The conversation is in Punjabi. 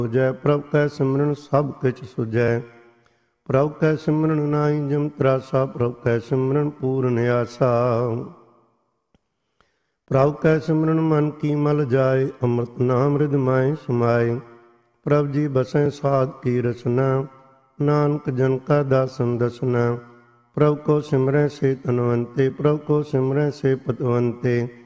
ਜੈ ਪ੍ਰਭ ਕੈ ਸਿਮਰਨ ਸਭ ਕਿਛ ਸੁਝੈ। ਪ੍ਰਭ ਕੈ ਸਿਮਰਨ ਨਾਹੀ ਜਮ ਤਰਾਸਾ, ਪ੍ਰਭ ਕੈ ਸਿਮਰਨ ਪੂਰਨ ਆਸਾ। ਪ੍ਰਭ ਕੈ ਸਿਮਰਨ ਮਨ ਕੀ ਮਲ ਜਾਏ, ਅੰਮ੍ਰਿਤ ਨਾਮ ਰਿਦ ਮਾਹਿ ਸਮਾਏ। ਪ੍ਰਭ ਜੀ ਬਸੈ ਸਾਧ ਕੀ ਰਸਨਾ, ਨਾਨਕ ਜਨ ਕਾ ਦਾਸਨ ਦਸਨਾ। ਪ੍ਰਭ ਕੋ ਸਿਮਰੈ ਸੇ ਤਨਵੰਤੇ, ਪ੍ਰਭ ਕੋ ਸਿਮਰੈ ਸੇ ਪਤਵੰਤੇ।